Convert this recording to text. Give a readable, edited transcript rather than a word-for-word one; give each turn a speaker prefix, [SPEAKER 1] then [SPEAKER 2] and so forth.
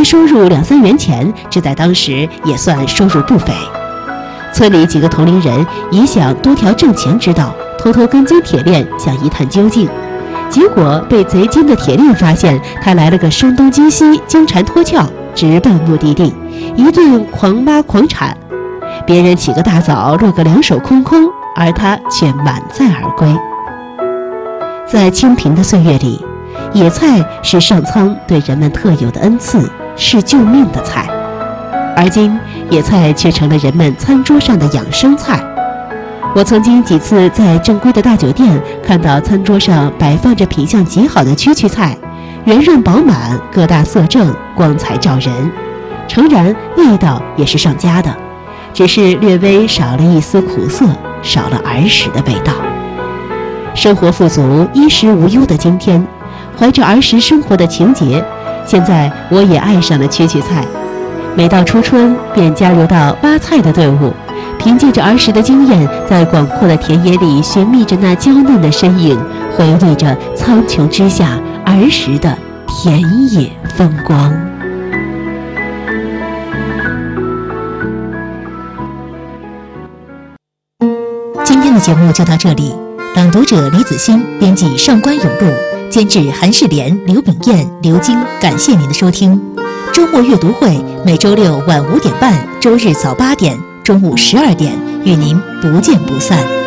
[SPEAKER 1] 月收入2-3元钱，这在当时也算收入不菲。村里几个同龄人也想多条挣钱之道，偷偷跟进铁链，想一探究竟。结果被贼精的铁链发现，他来了个声东击西，惊蝉脱壳，直奔目的地，一顿狂骂狂铲。别人起个大早落个两手空空，而他却满载而归。在清贫的岁月里，野菜是上苍对人们特有的恩赐，是救命的菜。而今野菜却成了人们餐桌上的养生菜。我曾经几次在正规的大酒店看到餐桌上摆放着品相极好的蛐菜，圆润饱满，各大色正，光彩照人。诚然，味道也是上佳的，只是略微少了一丝苦涩，少了儿时的味道。生活富足、衣食无忧的今天，怀着儿时生活的情节，现在我也爱上了蛐菜。每到初春，便加入到挖菜的队伍，凭借着儿时的经验，在广阔的田野里寻觅着那娇嫩的身影，回味着苍穹之下儿时的田野风光。
[SPEAKER 2] 今天的节目就到这里，朗读者李子欣，编辑上官永路，监制韩世莲、刘炳燕、刘晶。感谢您的收听。周末阅读会每周六晚5点半，周日早8点，中午12点，与您不见不散。